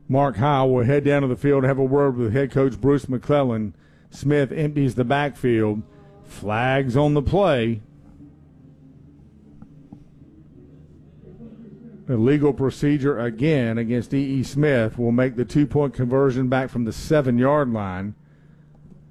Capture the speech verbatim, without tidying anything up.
Mark Howell will head down to the field and have a word with head coach Bruce McClellan. Smith empties the backfield. Flags on the play. Illegal procedure again against E E. Smith will make the two-point conversion back from the seven-yard line.